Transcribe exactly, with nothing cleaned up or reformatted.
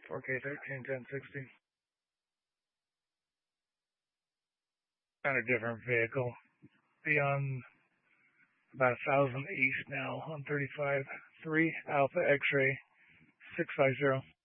four K thirteen ten sixty. On a different vehicle. Be on about a thousand east now on thirty-five three Alpha X-ray six five zero.